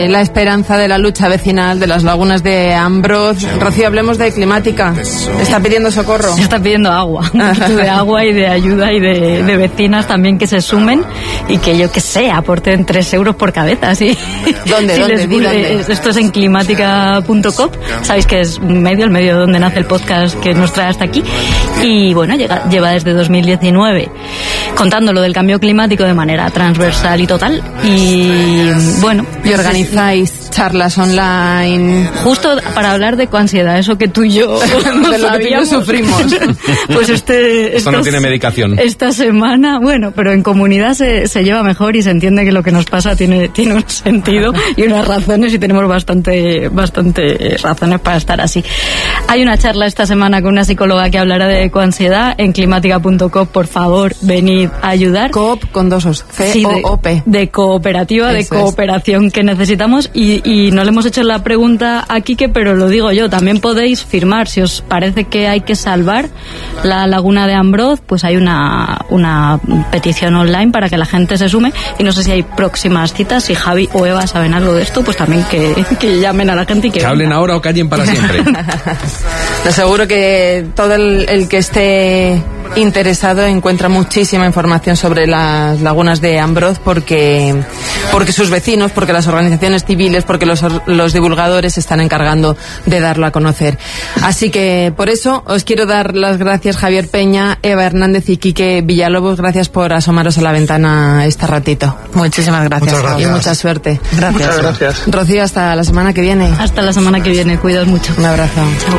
La esperanza de la lucha vecinal de las lagunas de Ambroz. Rocío, hablemos de Climática. Está pidiendo socorro. Está pidiendo agua, un poquito de agua y de ayuda y de vecinas también que se sumen y que yo que sé, aporten 3 euros por cabeza. ¿Sí? ¿Dónde? Esto es en climática.com. Sabéis que es el medio donde nace el podcast que nos trae hasta aquí. Y bueno, lleva desde 2019 contando lo del cambio climático de manera transversal y total. Y bueno, y organizáis charlas online justo para hablar de coansiedad, eso que tú y yo de lo que tú y yo sufrimos. Pues esto no tiene medicación. Esta semana, bueno, pero en comunidad se lleva mejor y se entiende que lo que nos pasa tiene un sentido y unas razones, y tenemos bastante razones para estar así. Hay una charla esta semana con una psicóloga que hablará de coansiedad en climática.com. Por favor, venid a ayudar. Coop con 2 O's. C-O-O-P. De cooperativa, de cooperación que necesitamos. Y no le hemos hecho la pregunta a Quique, pero lo digo yo, también podéis firmar. Si os parece que hay que salvar la laguna de Ambroz, pues hay una petición online para que la gente se sume. Y no sé si hay próximas citas. Si Javi o Eva saben algo de esto, pues también que llamen a la gente y que hablen ahora o callen para siempre. Te aseguro que todo el que esté interesado encuentra muchísima información sobre las lagunas de Ambroz, porque sus vecinos, porque las organizaciones civiles, porque los divulgadores se están encargando de darlo a conocer. Así que por eso os quiero dar las gracias, Javier Peña, Eva Hernández y Quique Villalobos. Gracias por asomaros a la ventana este ratito. Muchísimas gracias. Muchas gracias. Y mucha suerte. Gracias. Muchas gracias. Rocío, hasta la semana que viene. Hasta la semana que viene. Cuidaos mucho. Un abrazo. Chao.